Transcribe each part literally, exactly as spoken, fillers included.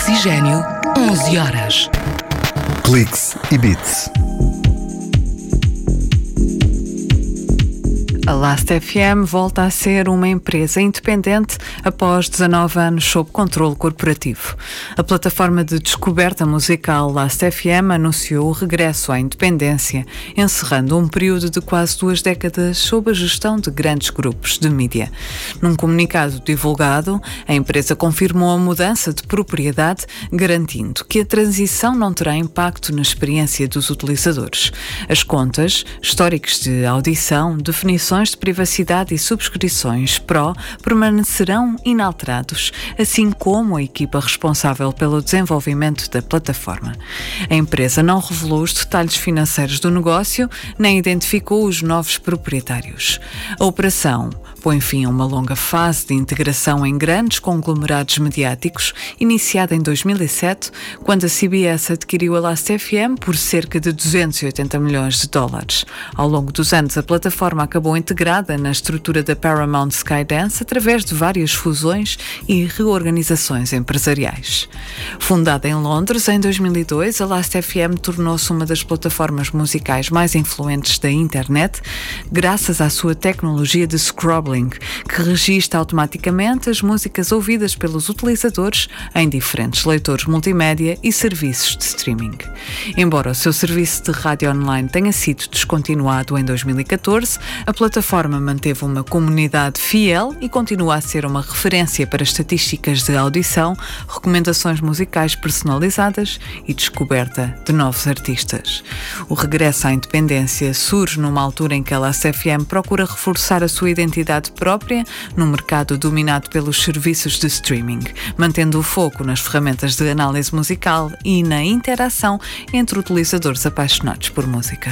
Oxigênio, onze horas. Cliques e Beats. A Last F M volta a ser uma empresa independente após dezanove anos sob controle corporativo. A plataforma de descoberta musical Last F M anunciou o regresso à independência, encerrando um período de quase duas décadas sob a gestão de grandes grupos de mídia. Num comunicado divulgado, a empresa confirmou a mudança de propriedade, garantindo que a transição não terá impacto na experiência dos utilizadores. As contas, históricos de audição, definições de privacidade e subscrições Pro permanecerão inalterados, assim como a equipa responsável pelo desenvolvimento da plataforma. A empresa não revelou os detalhes financeiros do negócio, nem identificou os novos proprietários. A operação põe fim a uma longa fase de integração em grandes conglomerados mediáticos, iniciada em dois mil e sete, quando a C B S adquiriu a Last F M por cerca de duzentos e oitenta milhões de dólares. Ao longo dos anos, a plataforma acabou integrada na estrutura da Paramount Skydance através de várias fusões e reorganizações empresariais. Fundada em Londres em dois mil e dois, a Last F M tornou-se uma das plataformas musicais mais influentes da internet, graças à sua tecnologia de scrobbling, que registra automaticamente as músicas ouvidas pelos utilizadores em diferentes leitores multimédia e serviços de streaming. Embora o seu serviço de rádio online tenha sido descontinuado em dois mil e catorze, a plataforma manteve uma comunidade fiel e continua a ser uma referência para estatísticas de audição, recomendações musicais personalizadas e descoberta de novos artistas. O regresso à independência surge numa altura em que a Last F M procura reforçar a sua identidade própria num mercado dominado pelos serviços de streaming, mantendo o foco nas ferramentas de análise musical e na interação entre utilizadores apaixonados por música.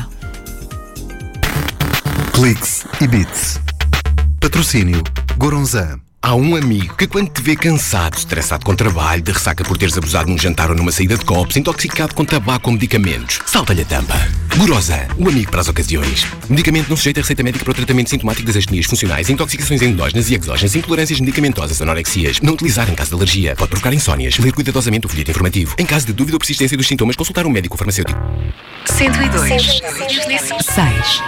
Cliques e Beats. Patrocínio Goronzan. Há um amigo que, quando te vê cansado, estressado com trabalho, de ressaca por teres abusado num jantar ou numa saída de copos, intoxicado com tabaco ou medicamentos, salta-lhe a tampa. Goronzan, o amigo para as ocasiões. Medicamento não sujeito a receita médica para o tratamento sintomático das astenias funcionais, intoxicações endógenas e exógenas, intolerâncias medicamentosas, anorexias. Não utilizar em caso de alergia. Pode provocar insónias. Ler cuidadosamente o folheto informativo. Em caso de dúvida ou persistência dos sintomas, consultar um médico farmacêutico. cento e dois, seis.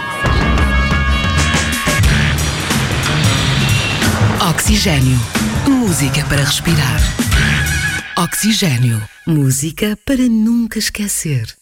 Oxigênio. Música para respirar. Oxigênio. Música para nunca esquecer.